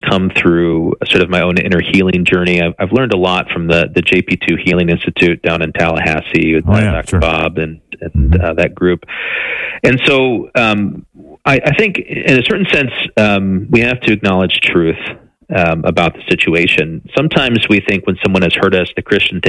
come through sort of my own inner healing journey. I've learned a lot from the JP2 Healing Institute down in Tallahassee with Dr. Bob and that group. And so I think in a certain sense, we have to acknowledge truth about the situation. Sometimes we think when someone has hurt us, the Christian thing